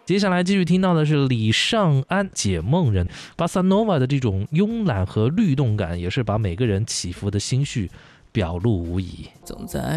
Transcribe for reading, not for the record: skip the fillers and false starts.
接下来继续听到的是李尚安《解梦人》，巴萨诺瓦的这种慵懒和律动感，也是把每个人起伏的心绪表露无遗。 总在